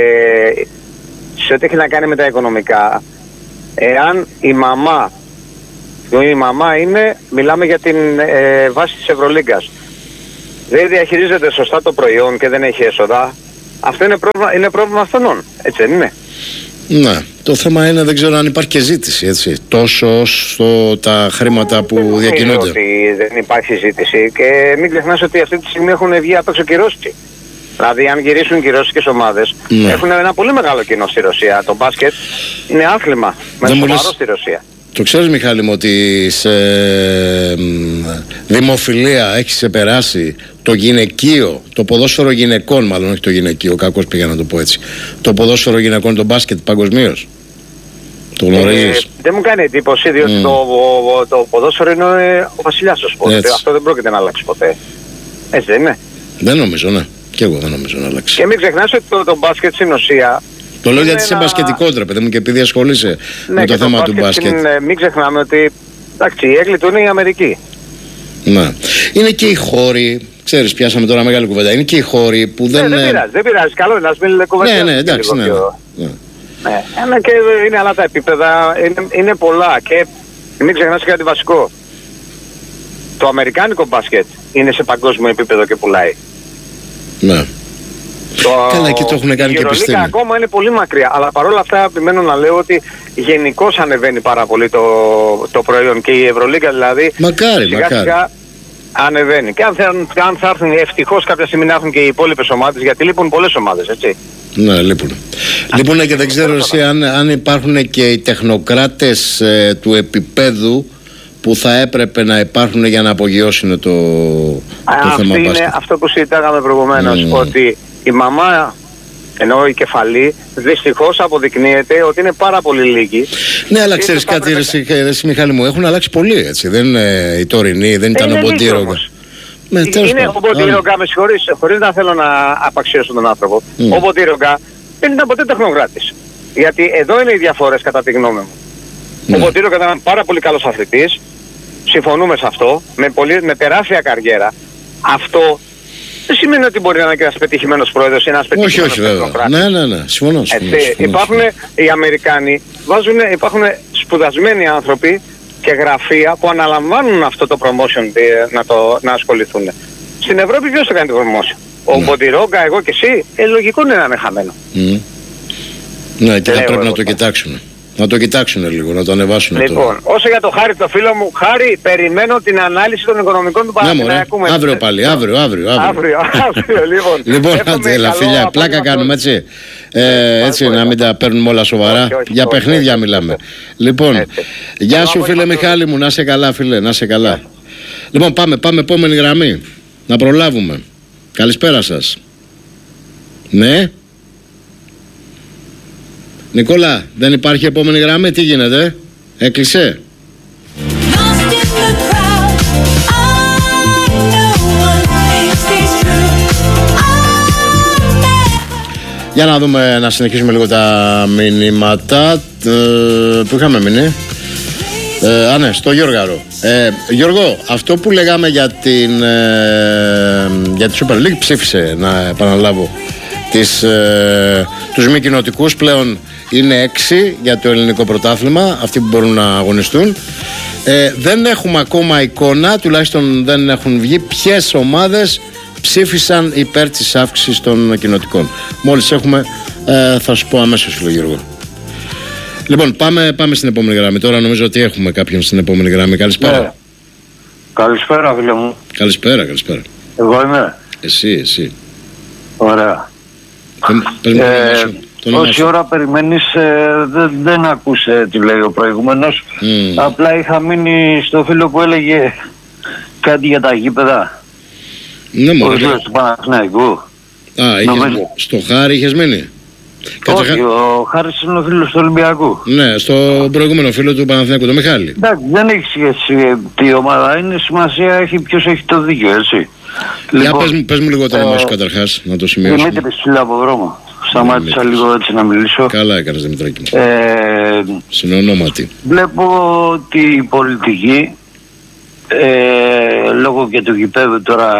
σε ό,τι έχει να κάνει με τα οικονομικά, εάν η μαμά, η μαμά είναι, μιλάμε για την ε, βάση της Ευρωλίγκας, δεν διαχειρίζεται σωστά το προϊόν και δεν έχει έσοδα, αυτό είναι πρόβλημα, είναι πρόβλημα αυτών, έτσι δεν είναι? Ναι, το θέμα είναι δεν ξέρω αν υπάρχει και ζήτηση, έτσι, τόσο στο τα χρήματα που δεν διακινούνται. Δεν ότι δεν υπάρχει ζήτηση και μην ξεχνάς ότι αυτή τη στιγμή έχουν βγει απ' έξω και Ρώσοι. Δηλαδή, αν γυρίσουν και οι ρώσικες ομάδες, ναι. έχουν ένα πολύ μεγάλο κοινό στη Ρωσία. Το μπάσκετ είναι άθλημα με σοβαρό λες... στη Ρωσία. Το ξέρεις, Μιχάλη μου, ότι σε δημοφιλία έχει ξεπεράσει το γυναικείο, το ποδόσφαιρο γυναικών, μάλλον όχι το γυναικείο, κακώς πήγα να το πω έτσι. Το ποδόσφαιρο γυναικών, το μπάσκετ παγκοσμίως. Το γνωρίζεις? Ε, δεν μου κάνει εντύπωση, διότι mm. το, το, το ποδόσφαιρο είναι ο βασιλιάς του σπορ. Αυτό δεν πρόκειται να αλλάξει ποτέ. Έτσι δεν είναι? Δεν νομίζω, ναι. Και εγώ δεν νομίζω να αλλάξει. Και μην ξεχνάς ότι το, το μπάσκετ στην ουσία. Το λέω γιατί είσαι ένα... μπασκετικό τρε, παιδί μου, και επειδή ασχολείσαι ναι, με το θέμα το του μπάσκετ. Είναι, μην ξεχνάμε ότι εντάξει, η έγκλη του είναι η Αμερική. Ναι. Είναι και οι χώροι. Ξέρεις, πιάσαμε τώρα μεγάλη κουβέντα. Είναι και οι χώροι που δεν. Ναι, δεν πειράζει, δεν πειράζει. Καλό είναι να μην κουβέντα. Ναι, ναι, εντάξει. Ναι, πιο... ναι. ναι. ναι. Και είναι άλλα τα επίπεδα. Είναι, είναι πολλά. Και μην ξεχνάς κάτι βασικό. Το αμερικάνικο μπάσκετ είναι σε παγκόσμιο επίπεδο και πουλάει. Ναι. Το... Καλά, εκεί το έχουν κάνει και επιστήμη. Η ακόμα είναι πολύ μακριά, αλλά παρόλα αυτά επιμένω να λέω ότι γενικώς ανεβαίνει πάρα πολύ το, το προϊόν και η Ευρωλίγκα δηλαδή. Μακάρι, σιγά μακάρι. Σιγά ανεβαίνει. Και αν θα, αν θα έρθουν ευτυχώς κάποια στιγμή να έχουν και οι υπόλοιπες ομάδες, γιατί λείπουν πολλές ομάδες, έτσι. Ναι, λείπουν. Λείπουν και δεν ξέρω εσύ αν, αν υπάρχουν και οι τεχνοκράτες ε, του επίπεδου που θα έπρεπε να υπάρχουν για να απογειώσουν το, Α, το θέμα είναι μπάσκετ. Αυτό που συζητάγαμε προηγουμένως, mm. ότι η μαμά, ενώ η κεφαλή, δυστυχώς αποδεικνύεται ότι είναι πάρα πολύ λίγη. Ναι, αλλά ξέρεις κάτι, ρε, ρε, ρε Μιχάλη μου, έχουν αλλάξει πολύ, έτσι. Δεν είναι οι τωρινοί, δεν ήταν ο Μποντίρογκα. Ναι, είναι ο Μποντίρογκα, με συγχωρείς, χωρίς να θέλω να απαξιώσω τον άνθρωπο. Mm. Ο Μποντίρογκα δεν ήταν ποτέ τεχνοκράτης. Γιατί εδώ είναι οι διαφορές κατά τη γνώμη μου. Mm. Ο Μποντίρογκα ήταν πάρα πολύ καλός αθλητής. Συμφωνούμε σε αυτό, με, πολύ, με τεράστια καριέρα. Αυτό δεν σημαίνει ότι μπορεί να είναι και ένας πετυχημένος πρόεδρος ή ένας πετυχημένος όχι, όχι, βέβαια. Ναι, ναι, ναι. Συμφωνώ. συμφωνώ, συμφωνώ υπάρχουν συμφωνώ. Οι Αμερικάνοι, βάζουν, υπάρχουν σπουδασμένοι άνθρωποι και γραφεία που αναλαμβάνουν αυτό το promotion να, το, να ασχοληθούν. Στην Ευρώπη ποιος το κάνει το promotion? Ο ναι. Μποντιρόγκα, εγώ και εσύ, ε, λογικό είναι να είναι χαμένο. Mm. Ναι, και θα πρέπει να το κοιτάξουν. Να το κοιτάξουν λίγο, να το ανεβάσουν. Λοιπόν, το... όσο για το Χάρη, το φίλο μου, Χάρη, περιμένω την ανάλυση των οικονομικών του Παναθηναϊκού. Ναι, αύριο πάλι, αύριο, αύριο. Αύριο, αύριο, αύριο λοιπόν. Λοιπόν, έλα φίλια, πλάκα κάνουμε έτσι. Ε, έτσι, να μην τα παίρνουμε όλα σοβαρά. Όχι, όχι, για όχι, παιχνίδια όχι, μιλάμε. Όχι. Λοιπόν, έτσι. Γεια σου φίλε Μιχάλη μου, να σε καλά φίλε, να σε καλά. Λοιπόν, πάμε, πάμε επόμενη γραμμή. Να προλάβουμε. Καλησπέρα σας. Ναι. Νικόλα, δεν υπάρχει επόμενη γραμμή, τι γίνεται, έκλεισε. Για να δούμε, να συνεχίσουμε λίγο τα μηνύματα ε, που είχαμε μείνει. Ε, α, ναι, στο Γιώργαρο. Ε, Γιώργο, αυτό που λέγαμε για την, ε, για τη Super League ψήφισε, να επαναλάβω, τις, ε, τους μη κοινοτικούς πλέον είναι έξι για το ελληνικό πρωτάθλημα, αυτοί που μπορούν να αγωνιστούν. Ε, δεν έχουμε ακόμα εικόνα, τουλάχιστον δεν έχουν βγει ποιες ομάδες ψήφισαν υπέρ της αύξησης των κοινοτικών. Μόλις έχουμε, ε, θα σου πω αμέσως, φίλο Γιώργο. Λοιπόν, πάμε, πάμε στην επόμενη γραμμή. Τώρα νομίζω ότι έχουμε κάποιον στην επόμενη γραμμή. Καλησπέρα. Ναι. Καλησπέρα, φίλε μου. Καλησπέρα, καλησπέρα. Εγώ είμαι. Εσύ, εσύ. Ωραία. Πες μου, ε, τον όση ώρα περιμένεις, ε, δεν, δεν ακούσε τι λέει ο προηγούμενος. Mm. Απλά είχα μείνει στο φίλο που έλεγε κάτι για τα γήπεδα. Ναι, μωρέ. Του Παναθηναϊκού. Α, είχες, στο Χάρη είχες μείνει. Όχι, Κατσα... ο Χάρης είναι ο φίλος του Ολυμπιακού. Ναι, στο προηγούμενο φίλο του Παναθηναϊκού, το Μιχάλη. Εντάξει, δεν έχει σχέση τι ομάδα είναι, σημασία έχει ποιος έχει το δίκιο, έτσι. Για λοιπόν, πες, μου, πες μου λίγο το όνομά σου καταρχάς, να το σημειώσουμε. Δημήτρης Φίλα από δρόμο. Σταμάτησα λίγο έτσι να μιλήσω. Καλά έκανες, Δημητράκη μου. Ε, Συνονόματι. Βλέπω ότι η πολιτική, ε, λόγω και του γηπέδου τώρα,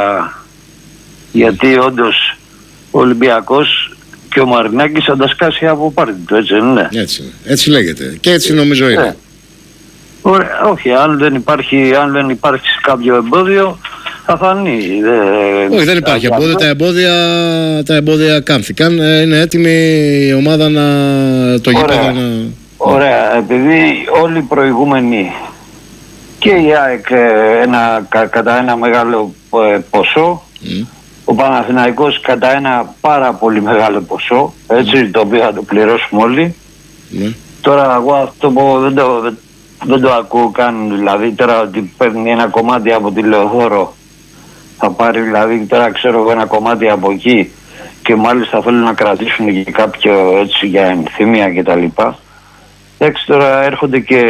γιατί όντως ο Ολυμπιακός και ο Μαρινάκης θα τα σκάσει από πάρτι του, έτσι δεν είναι? Έτσι, έτσι λέγεται. Και έτσι νομίζω είναι. Ε, ωραία, όχι, αν δεν υπάρχει, αν δεν υπάρχει κάποιο εμπόδιο, θα φανεί. Δε, όχι, δεν υπάρχει εμπόδιο. Τα εμπόδια, τα εμπόδια κάμφθηκαν. Είναι έτοιμη η ομάδα να το γήπεδο να... Ωραία, επειδή όλοι οι προηγούμενοι και η ΑΕΚ ένα, κα, κατά ένα μεγάλο ποσό, mm. ο Παναθηναϊκός κατά ένα πάρα πολύ μεγάλο ποσό, έτσι, mm. το οποίο θα το πληρώσουμε όλοι. Mm. Τώρα εγώ αυτό που δεν το, δεν, δεν το ακούω καν, δηλαδή τώρα ότι παίρνει ένα κομμάτι από τη Λεωφόρο, θα πάρει δηλαδή τώρα ξέρω εγώ ένα κομμάτι από εκεί και μάλιστα θέλουν να κρατήσουν και κάποιο έτσι για ενθυμία κτλ. Εντάξει, τώρα έρχονται και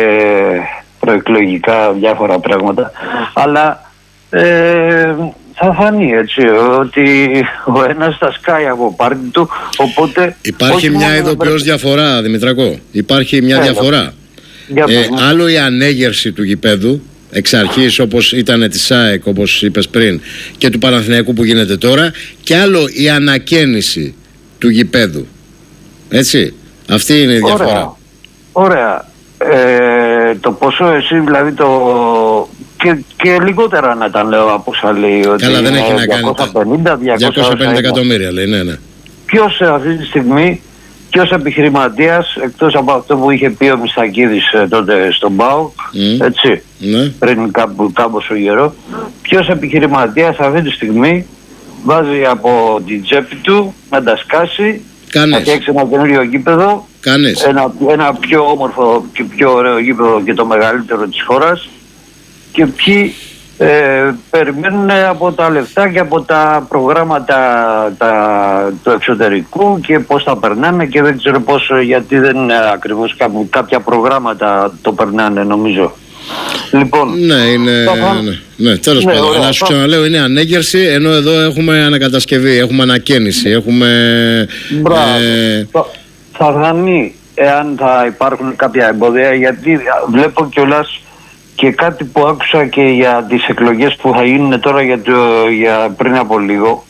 προεκλογικά διάφορα πράγματα, αλλά ε, θα φανεί έτσι ότι ο ένας θα σκάει από πάρτι του, οπότε... Υπάρχει μια ειδοποιώς διαφορά, Δημητρακό, υπάρχει μια Έλα. διαφορά. Ε, άλλο η ανέγερση του γηπέδου εξ αρχής όπως ήταν της ΑΕΚ όπως είπες πριν και του Παναθηναϊκού που γίνεται τώρα, και άλλο η ανακαίνιση του γηπέδου, έτσι, αυτή είναι η διαφορά. Ωραία, ωραία. Ε, το ποσό εσύ δηλαδή το και, και λιγότερα να τα λέω από όσα λέει ότι καλά, δεν έχει να κάνει διακόσια πενήντα εκατομμύρια λέει, ναι, ναι. Ποιος αυτή τη στιγμή, ποιος επιχειρηματίας, εκτός από αυτό που είχε πει ο Μιστακίδης τότε στον ΠΑΟΚ, mm. έτσι, ναι. πριν κάπου, κάμποσο καιρό, ποιος επιχειρηματίας αυτή τη στιγμή βάζει από την τσέπη του να τα σκάσει, να φτιάξει ένα καινούριο γήπεδο, ένα, ένα πιο όμορφο και πιο ωραίο γήπεδο και το μεγαλύτερο της χώρας, και ποιοι ε, περιμένουν από τα λεφτά και από τα προγράμματα τα, του εξωτερικού και πώς θα περνάνε και δεν ξέρω πώς, γιατί δεν είναι ακριβώς κάποια, κάποια προγράμματα το περνάνε νομίζω. Λοιπόν, ναι, είναι, θα... ναι, ναι, τέλος ναι, πάντων, αλλά σου ξαναλέω είναι ανέγερση, ενώ εδώ έχουμε ανακατασκευή, έχουμε ανακαίνιση, έχουμε... Μπράβο, ε... θα, θα φανεί εάν θα υπάρχουν κάποια εμπόδια, γιατί βλέπω κιόλας και κάτι που άκουσα και για τις εκλογές που θα γίνουν τώρα για, το, για πριν από λίγο,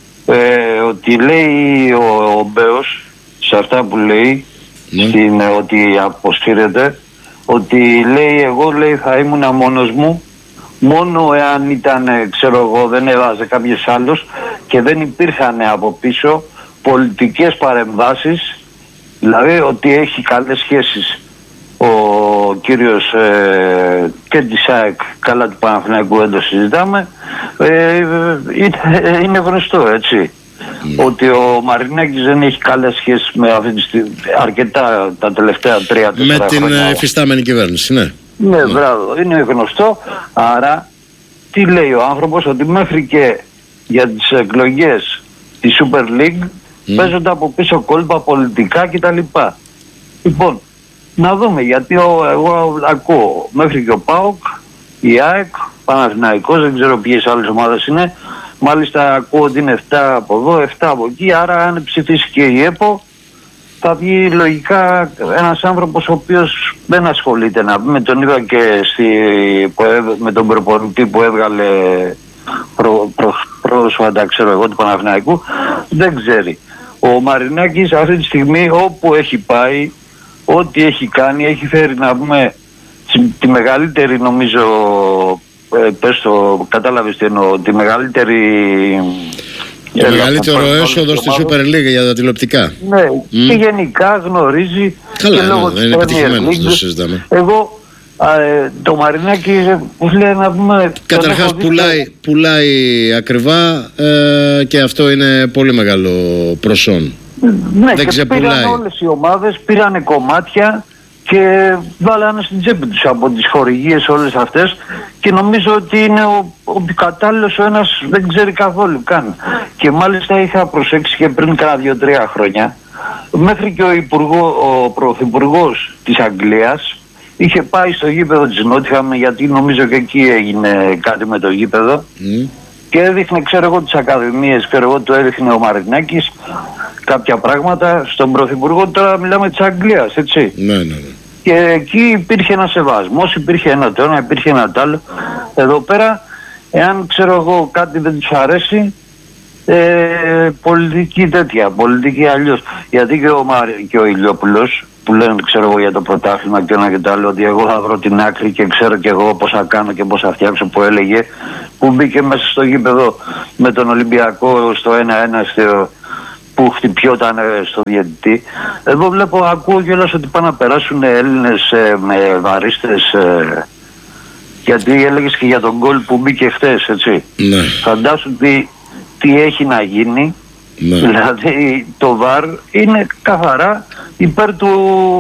ε, ότι λέει ο, ο Μπέος σε αυτά που λέει, ναι. στην, ότι αποσύρεται, ότι λέει εγώ λέει θα ήμουν μόνος μου μόνο εάν ήταν ξέρω εγώ δεν έβαζε κάποιος άλλος και δεν υπήρχαν από πίσω πολιτικές παρεμβάσεις, δηλαδή ότι έχει καλές σχέσεις κύριος ε, και της ΑΕΚ, καλά του Παναθηναϊκού δεν το συζητάμε, ε, είναι, είναι γνωστό, έτσι. Mm. Ότι ο Μαρινάκης δεν έχει καλές σχέσεις με αυτή τη στιγμή, αρκετά τα τελευταία τρία τέσσερα με χρόνια. την εφιστάμενη κυβέρνηση, ναι. Ναι, mm. μπράβο, είναι γνωστό. Άρα, τι λέει ο άνθρωπος, ότι μέχρι και για τις εκλογές τη Super League mm. παίζονται από πίσω κόλπα πολιτικά κτλ. Λοιπόν, να δούμε, γιατί ο, εγώ ακούω μέχρι και ο ΠΑΟΚ, η ΑΕΚ, Παναθηναϊκός, δεν ξέρω ποιες άλλες ομάδες είναι. Μάλιστα ακούω ότι είναι εφτά από εδώ, εφτά από εκεί, άρα αν ψηφίσει και η ΕΠΟ θα βγει λογικά ένας άνθρωπος ο οποίος δεν ασχολείται, να πούμε, τον είδα και στη, που, με τον προπονητή που έβγαλε προ, προ, πρόσφατα, ξέρω εγώ, του Παναθηναϊκού, δεν ξέρει. Ο Μαρινάκης αυτή τη στιγμή όπου έχει πάει, ό,τι έχει κάνει, έχει φέρει, να πούμε, τη μεγαλύτερη, νομίζω, ε, πες το, κατάλαβες τι εννοώ, τη μεγαλύτερη... Το μεγαλύτερο έσοδο στη Super League για τα τηλεοπτικά. Ναι, mm. και γενικά γνωρίζει. Καλά, και λόγω ναι, δεν είναι επιτυχημένο, δεν το συζητάμε. Εγώ α, ε, το Μαρινάκι μου λέει να πούμε. Καταρχάς πουλάει, πουλάει ακριβά ε, και αυτό είναι πολύ μεγάλο προσόν. Ναι, δεν και ξεπουλάει. Πήραν όλες οι ομάδες, πήρανε κομμάτια και βάλανε στην τσέπη τους από τις χορηγίες όλες αυτές, και νομίζω ότι είναι ο, ο κατάλληλος ο ένας, δεν ξέρει καθόλου καν. Και μάλιστα είχα προσέξει και πριν κάνα δύο-τρία χρόνια, μέχρι και ο, υπουργό, ο πρωθυπουργός της Αγγλίας είχε πάει στο γήπεδο της Νότιχαμ, γιατί νομίζω και εκεί έγινε κάτι με το γήπεδο, mm. και έδειχνε, ξέρω εγώ, τις ακαδημίες, ξέρω εγώ, το έδειχνε ο Μαρινάκης κάποια πράγματα στον πρωθυπουργό. Τώρα μιλάμε της Αγγλίας, έτσι. Ναι, ναι, ναι. Και εκεί υπήρχε ένα σεβασμός, υπήρχε ένα το ένα, υπήρχε ένα το άλλο. Εδώ πέρα, εάν, ξέρω εγώ, κάτι δεν τους αρέσει, ε, πολιτική τέτοια, πολιτική αλλιώς. Γιατί και ο, Μάρι, και ο Ηλιόπουλος, που λένε, ξέρω εγώ, για το πρωτάθλημα και ένα και το άλλο, ότι εγώ θα βρω την άκρη και ξέρω και εγώ πώς θα κάνω και πώς θα φτιάξω, που έλεγε, που μπήκε μέσα στο γήπεδο με τον Ολυμπιακό στο ένα ένα, στο, που χτυπιόταν στο διαιτητή. Εδώ βλέπω, ακούω κιόλας ότι πάνε να περάσουν Έλληνες ε, με βαρίστες, ε, γιατί έλεγες και για τον γκολ που μπήκε χτες, έτσι. Ναι. Φαντάσου τι, τι έχει να γίνει. Ναι. Δηλαδή το βαρ είναι καθαρά υπέρ του,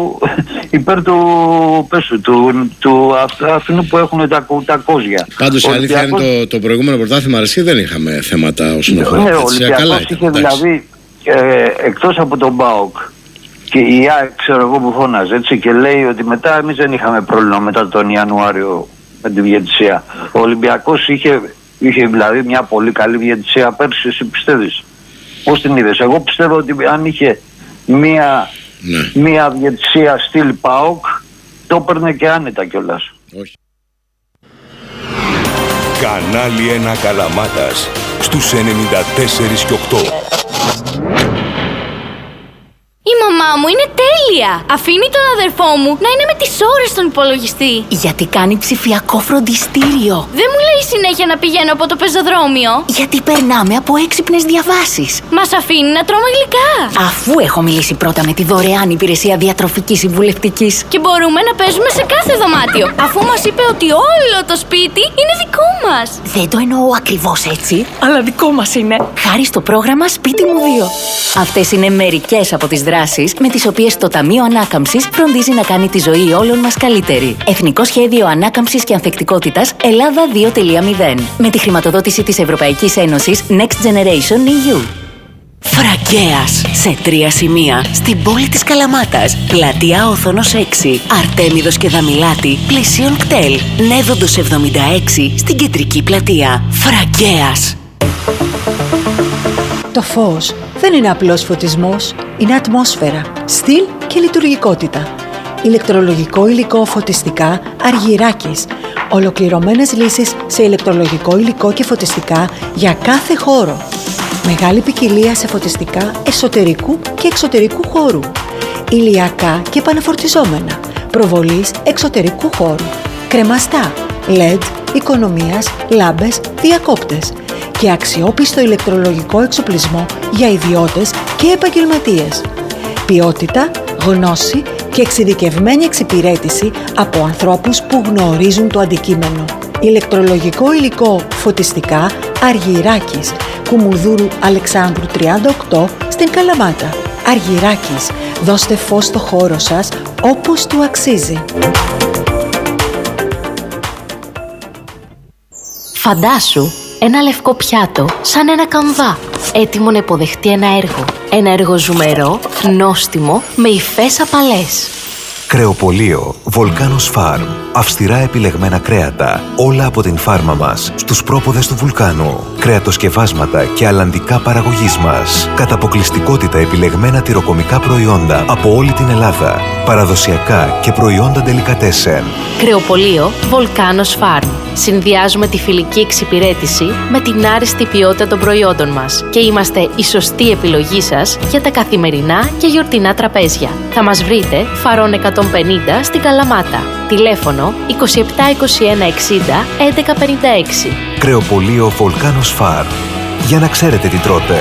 υπέρ του, πέσου, του, του αυτού που έχουν τα, τα κόζια. Πάντως η αλήθεια είναι το, το προηγούμενο πρωτάθλημα αρσί δεν είχαμε θέματα όσον αφορά. Ναι, ο Ολυμπιακός είχε δηλαδή ε, εκτός από τον ΠΑΟΚ και η ΑΕΚ, ξέρω εγώ, που φώναζε, έτσι, και λέει ότι μετά εμείς δεν είχαμε πρόβλημα μετά τον Ιανουάριο με τη διαιτησία. Ο Ολυμπιακός είχε, είχε δηλαδή μια πολύ καλή διαιτησία πέρσι, εσύ πιστεύεις? Πώς την είδες? Εγώ πιστεύω ότι αν είχε μία, ναι. μία διαιτησία στυλ ΠΑΟΚ, το έπαιρνε και άνετα κιόλας. Όχι. Κανάλι ένα Καλαμάτας στους ενενήντα τέσσερα και οκτώ. Η μαμά μου είναι τέλεια! Αφήνει τον αδερφό μου να είναι με τις ώρες στον υπολογιστή. Γιατί κάνει ψηφιακό φροντιστήριο. Δεν μου λέει συνέχεια να πηγαίνω από το πεζοδρόμιο. Γιατί περνάμε από έξυπνες διαβάσεις. Μας αφήνει να τρώμε γλυκά. Αφού έχω μιλήσει πρώτα με τη δωρεάν υπηρεσία διατροφικής συμβουλευτικής. Και μπορούμε να παίζουμε σε κάθε δωμάτιο. Αφού μας είπε ότι όλο το σπίτι είναι δικό μας. Δεν το εννοώ ακριβώς έτσι, αλλά δικό μας είναι. Χάρη στο πρόγραμμα Σπίτι μου δύο. Αυτές είναι μερικές από τις δράσεις με τις οποίες το Ταμείο Ανάκαμψης φροντίζει να κάνει τη ζωή όλων μας καλύτερη. Εθνικό Σχέδιο Ανάκαμψης και Ανθεκτικότητας Ελλάδα δύο κόμμα μηδέν. Με τη χρηματοδότηση της Ευρωπαϊκής Ένωσης Next Generation ι γιου. Φραγκέας, σε τρία σημεία, στην πόλη της Καλαμάτας. Πλατεία Όθωνος έξι, Αρτέμιδος και Δαμιλάτη, πλησίον κτέλ. Νέδοντος εβδομήντα έξι, στην κεντρική πλατεία. Φραγκέας. Το φως δεν είναι απλός φωτισμός, είναι ατμόσφαιρα, στυλ και λειτουργικότητα. Ηλεκτρολογικό υλικό φωτιστικά Αργυράκης. Ολοκληρωμένες λύσεις σε ηλεκτρολογικό υλικό και φωτιστικά για κάθε χώρο. Μεγάλη ποικιλία σε φωτιστικά εσωτερικού και εξωτερικού χώρου. Ηλιακά και επαναφορτιζόμενα. Προβολής εξωτερικού χώρου. Κρεμαστά, ελ ι ντι, οικονομίας, λάμπες, διακόπτες. Και αξιόπιστο ηλεκτρολογικό εξοπλισμό για ιδιώτες και επαγγελματίες. Ποιότητα, γνώση και εξειδικευμένη εξυπηρέτηση από ανθρώπους που γνωρίζουν το αντικείμενο. Ηλεκτρολογικό υλικό φωτιστικά Αργυράκης, Κουμουνδούρου Αλεξάνδρου τριάντα οκτώ στην Καλαμάτα. Αργυράκης, δώστε φως στο χώρο σας όπως του αξίζει. Φαντάσου ένα λευκό πιάτο σαν ένα καμβά, έτοιμο να υποδεχτεί ένα έργο. Ένα έργο ζουμερό, νόστιμο, με υφές απαλές. Κρεοπωλείο Volcanos Farm. Αυστηρά επιλεγμένα κρέατα, όλα από την φάρμα μας, στους πρόποδες του βουλκάνου. Κρεατοσκευάσματα και αλλαντικά παραγωγής μας. Κατά αποκλειστικότητα επιλεγμένα τυροκομικά προϊόντα από όλη την Ελλάδα. Παραδοσιακά και προϊόντα ντελικατέσεν. Κρεοπωλείο Volcanos Farm. Συνδυάζουμε τη φιλική εξυπηρέτηση με την άριστη ποιότητα των προϊόντων μας και είμαστε η σωστή επιλογή σας για τα καθημερινά και γιορτινά τραπέζια. Θα μας βρείτε Φαρών εκατόν πενήντα στην Καλαμάτα. Τηλέφωνο είκοσι επτά είκοσι ένα εξήντα έντεκα πενήντα έξι. Κρεοπωλείο Volcanos Farm. Για να ξέρετε τι τρώτε.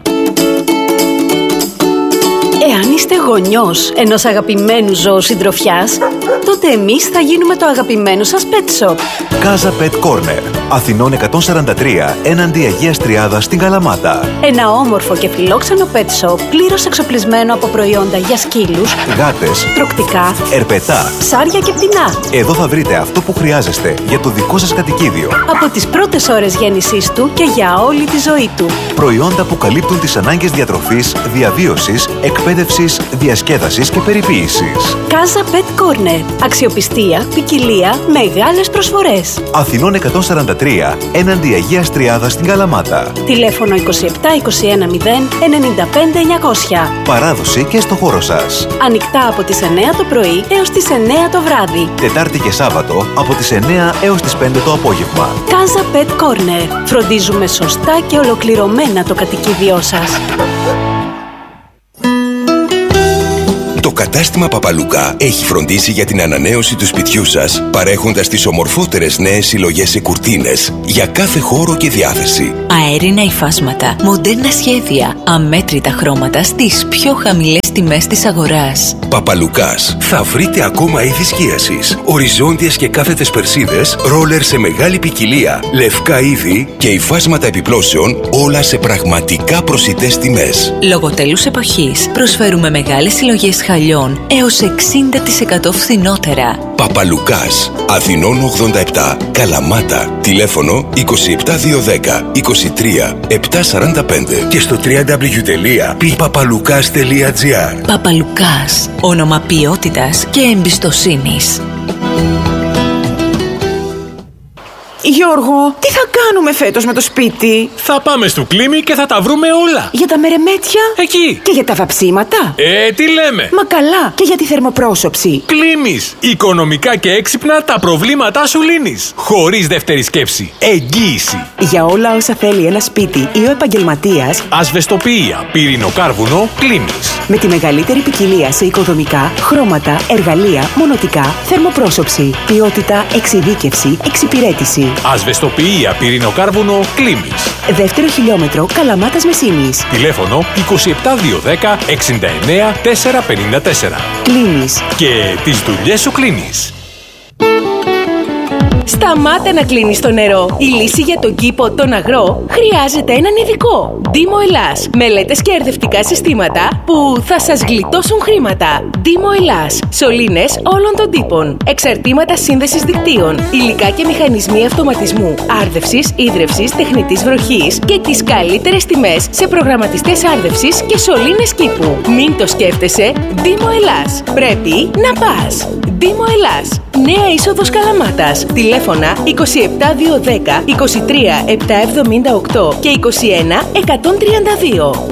Εάν είστε γονιός ενός αγαπημένου ζώου συντροφιάς, τότε εμείς θα γίνουμε το αγαπημένο σας pet shop. Casa Pet Corner. Αθηνών εκατόν σαράντα τρία, έναντι Αγίας Τριάδας στην Καλαμάτα. Ένα όμορφο και φιλόξενο pet shop πλήρως εξοπλισμένο από προϊόντα για σκύλους, γάτες, τρωκτικά, ερπετά, ψάρια και πτηνά. Εδώ θα βρείτε αυτό που χρειάζεστε για το δικό σας κατοικίδιο. Από τις πρώτες ώρες γέννησής του και για όλη τη ζωή του. Προϊόντα που καλύπτουν τις ανάγκες διατροφής, διαβίωσης, εκπαίδευσης, διασκέδασης και περιποίησης. Casa Pet Corner. Αξιοπιστία, ποικιλία, μεγάλες προσφορές. Αθηνών εκατόν σαράντα τρία, έναντι Αγίας Τριάδας στην Καλαμάτα. Τηλέφωνο είκοσι επτά είκοσι ένα μηδέν ενενήντα πέντε εννιακόσια. Παράδοση και στο χώρο σας. Ανοιχτά από τις εννέα το πρωί έως τις εννέα το βράδυ. Τετάρτη και Σάββατο από τις εννέα έως τις πέντε το απόγευμα. Casa Pet Corner. Φροντίζουμε σωστά και ολοκληρωμένα το κατοικίδιό σας. Το κατάστημα Παπαλουκά έχει φροντίσει για την ανανέωση του σπιτιού σας, παρέχοντας τις ομορφότερες νέες συλλογές σε κουρτίνες για κάθε χώρο και διάθεση. Αέρινα υφάσματα, μοντέρνα σχέδια, αμέτρητα χρώματα στις πιο χαμηλές τιμές της αγοράς. Παπαλουκάς. Θα βρείτε ακόμα είδη σκίασης, οριζόντιες και κάθετες περσίδες, ρόλερ σε μεγάλη ποικιλία, λευκά είδη και υφάσματα επιπλώσεων, όλα σε πραγματικά προσιτές τιμές. Λόγω τέλους εποχής προσφέρουμε μεγάλες συλλογές χαλιών έως εξήντα τοις εκατό φθηνότερα. Παπαλουκάς. Αθηνών ογδόντα επτά, Καλαμάτα. Τηλέφωνο είκοσι επτά διακόσια δέκα είκοσι τρία επτακόσια σαράντα πέντε και στο double-u double-u double-u τελεία πι παπαλουκάς τελεία τζι άρ. Παπαλουκάς. Όνομα ποιότητας και εμπιστοσύνης. Γιώργο, τι θα κάνουμε φέτος με το σπίτι? Θα πάμε στο Κλίμι και θα τα βρούμε όλα. Για τα μερεμέτια? Εκεί. Και για τα βαψίματα? Ε, τι λέμε. Μα καλά, και για τη θερμοπρόσωψη. Κλίμις. Οικονομικά και έξυπνα τα προβλήματά σου λύνεις. Χωρίς δεύτερη σκέψη. Εγγύηση. Για όλα όσα θέλει ένα σπίτι ή ο επαγγελματίας. Ασβεστοποιία, πυρηνοκάρβουνο, Κλίμις. Με τη μεγαλύτερη ποικιλία σε οικοδομικά, χρώματα, εργαλεία, μονοτικά, θερμοπρόσωψη, ποιότητα, εξειδίκευση, εξυπηρέτηση. Ασβεστοποιία, πυρηνοκάρβουνο, Κλίμις. Δεύτερο χιλιόμετρο, Καλαμάτας Μεσίνης. Τηλέφωνο είκοσι επτά διακόσια δέκα εξήντα εννέα τετρακόσια πενήντα τέσσερα. Κλείνεις. Και τις δουλειές σου κλείνεις. Σταμάτα να κλείνεις το νερό. Η λύση για τον κήπο, τον αγρό, χρειάζεται έναν ειδικό. Δήμο Ελλάς. Μελέτες και ερευνητικά συστήματα που θα σας γλιτώσουν χρήματα. Δήμο Ελλάς. Σωλήνες όλων των τύπων. Εξαρτήματα σύνδεσης δικτύων. Υλικά και μηχανισμοί αυτοματισμού. Άρδευσης, ίδρευσης, τεχνητής βροχής και τις καλύτερες τιμές σε προγραμματιστές άρδευσης και σωλήνες κήπου. Μην το σκέφτεσαι. Δήμο Ελλάς. Πρέπει να πας. Δήμο Ελλάς. Νέα είσοδος Καλαμάτας. Τηλέφωνα είκοσι επτά διακόσια δέκα είκοσι τρία επτακόσια εβδομήντα οκτώ και είκοσι ένα εκατόν τριάντα δύο.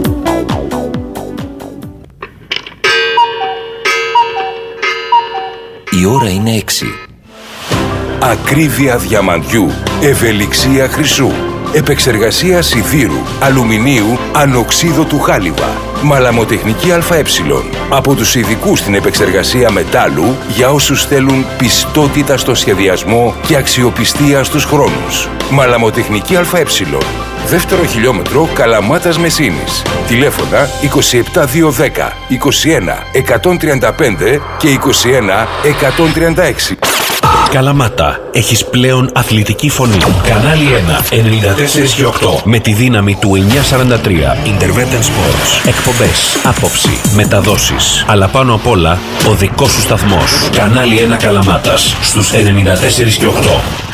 Η ώρα είναι έξι. Ακρίβεια διαμαντιού, ευελιξία χρυσού, επεξεργασία σιδήρου, αλουμινίου, ανοξίδωτου χάλιβα, μαλαμοτεχνική ΑΕ. Από τους ειδικούς στην επεξεργασία μετάλλου για όσους θέλουν πιστότητα στο σχεδιασμό και αξιοπιστία στους χρόνους. Μαλαμοτεχνική ΑΕ. δεύτερο χιλιόμετρο Καλαμάτας Μεσίνης. Τηλέφωνα είκοσι επτά διακόσια δέκα, είκοσι ένα εκατόν τριάντα πέντε και είκοσι ένα εκατόν τριάντα έξι. Καλαμάτα, έχεις πλέον αθλητική φωνή. Κανάλι ένα, ενενήντα τέσσερα και οκτώ. Με τη δύναμη του εννιακόσια σαράντα τρία. Intervention Sports. Εκπομπές, άποψη, μεταδόσεις. Αλλά πάνω απ' όλα, ο δικός σου σταθμός. Κανάλι ένα Καλαμάτας, στους ενενήντα τέσσερα και οκτώ.